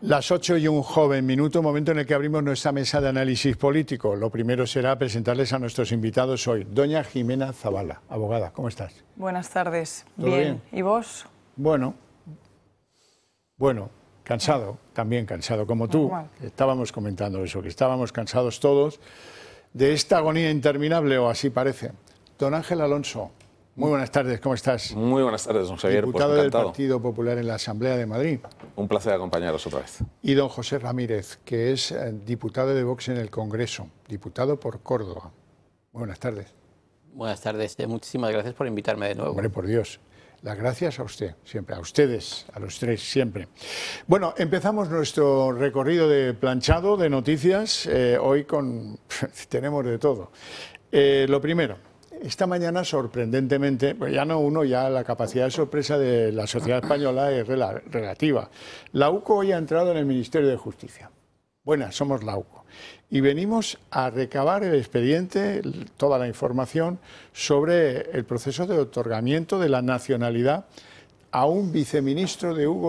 Las 8:01, momento en el que abrimos nuestra mesa de análisis político. Lo primero será presentarles a nuestros invitados hoy. Doña Jimena Zabala, abogada, ¿cómo estás? Buenas tardes. ¿Todo bien? ¿Y vos? Bueno, cansado, también cansado, como tú. Normal. Estábamos comentando eso, que estábamos cansados todos de esta agonía interminable, o así parece. Don Ángel Alonso, muy buenas tardes, ¿cómo estás? Muy buenas tardes, don Xavier. Diputado pues del encantado. Partido Popular en la Asamblea de Madrid. Un placer acompañaros otra vez. Y don José Ramírez, que es diputado de Vox en el Congreso, diputado por Córdoba. Buenas tardes. Buenas tardes, muchísimas gracias por invitarme de nuevo. Hombre, por Dios. Las gracias a usted, siempre, a ustedes, a los tres, siempre. Bueno, empezamos nuestro recorrido de planchado de noticias, hoy tenemos de todo. Lo primero, esta mañana sorprendentemente, pues ya la capacidad de sorpresa de la sociedad española es relativa. La UCO hoy ha entrado en el Ministerio de Justicia. Buenas, somos la UCO. Y venimos a recabar el expediente, toda la información sobre el proceso de otorgamiento de la nacionalidad a un viceministro de Hugo